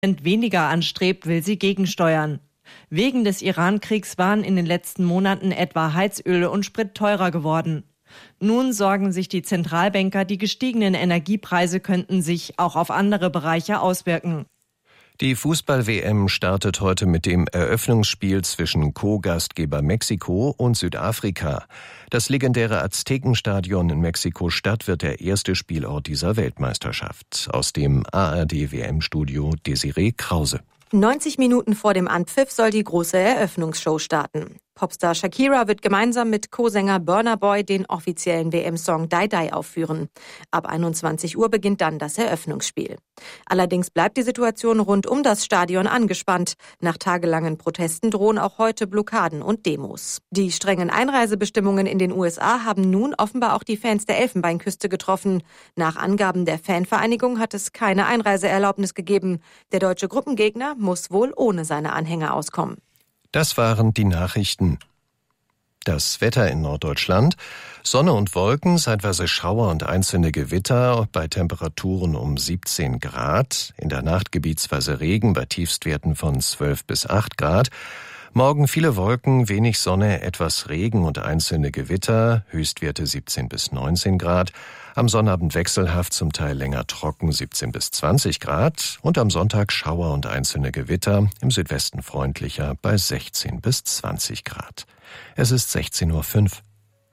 weniger anstrebt, will sie gegensteuern. Wegen des Iran-Kriegs waren in den letzten Monaten etwa Heizöl und Sprit teurer geworden. Nun sorgen sich die Zentralbanker, die gestiegenen Energiepreise könnten sich auch auf andere Bereiche auswirken. Die Fußball-WM startet heute mit dem Eröffnungsspiel zwischen Co-Gastgeber Mexiko und Südafrika. Das legendäre Aztekenstadion in Mexiko-Stadt wird der erste Spielort dieser Weltmeisterschaft. Aus dem ARD-WM-Studio Desiree Krause. 90 Minuten vor dem Anpfiff soll die große Eröffnungsshow starten. Popstar Shakira wird gemeinsam mit Co-Sänger Burna Boy den offiziellen WM-Song Die Die aufführen. Ab 21 Uhr beginnt dann das Eröffnungsspiel. Allerdings bleibt die Situation rund um das Stadion angespannt. Nach tagelangen Protesten drohen auch heute Blockaden und Demos. Die strengen Einreisebestimmungen in den USA haben nun offenbar auch die Fans der Elfenbeinküste getroffen. Nach Angaben der Fanvereinigung hat es keine Einreiseerlaubnis gegeben. Der deutsche Gruppengegner muss wohl ohne seine Anhänger auskommen. Das waren die Nachrichten. Das Wetter in Norddeutschland: Sonne und Wolken, zeitweise Schauer und einzelne Gewitter bei Temperaturen um 17 Grad. In der Nacht gebietsweise Regen bei Tiefstwerten von 12 bis 8 Grad. Morgen viele Wolken, wenig Sonne, etwas Regen und einzelne Gewitter, Höchstwerte 17 bis 19 Grad. Am Sonnabend wechselhaft, zum Teil länger trocken, 17 bis 20 Grad. Und am Sonntag Schauer und einzelne Gewitter, im Südwesten freundlicher bei 16 bis 20 Grad. Es ist 16:05 Uhr.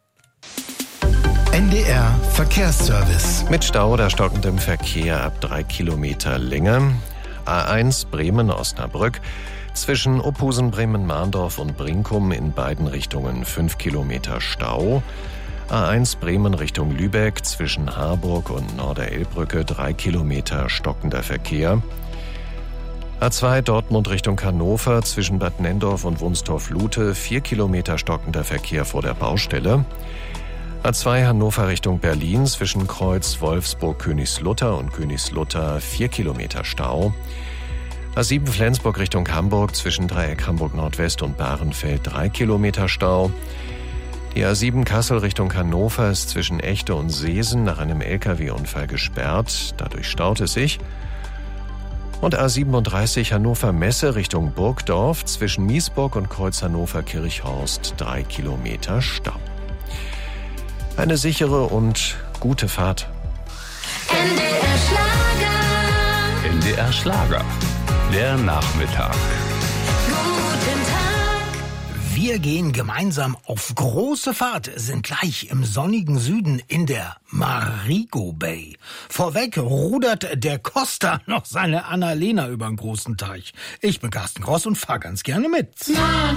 NDR Verkehrsservice. Mit Stau oder stockendem Verkehr ab 3 Kilometer Länge. A1 Bremen-Osnabrück. Zwischen Ophusen, Bremen-Mahndorf und Brinkum in beiden Richtungen 5 Kilometer Stau. A1 Bremen Richtung Lübeck zwischen Harburg und Norderelbbrücke 3 Kilometer stockender Verkehr. A2 Dortmund Richtung Hannover zwischen Bad Nenndorf und Wunstorf-Lute 4 Kilometer stockender Verkehr vor der Baustelle. A2 Hannover Richtung Berlin zwischen Kreuz Wolfsburg-Königslutter und Königslutter 4 Kilometer Stau. A7 Flensburg Richtung Hamburg zwischen Dreieck Hamburg Nordwest und Bahrenfeld 3 Kilometer Stau. Die A7 Kassel Richtung Hannover ist zwischen Echte und Seesen nach einem LKW-Unfall gesperrt. Dadurch staut es sich. Und A37 Hannover Messe Richtung Burgdorf zwischen Miesburg und Kreuz Hannover Kirchhorst 3 Kilometer Stau. Eine sichere und gute Fahrt. NDR Schlager. NDR Schlager. Der Nachmittag. Guten Tag. Wir gehen gemeinsam auf große Fahrt, sind gleich im sonnigen Süden in der Marigo Bay. Vorweg rudert der Costa noch seine Annalena über den großen Teich. Ich bin Carsten Gross und fahr ganz gerne mit.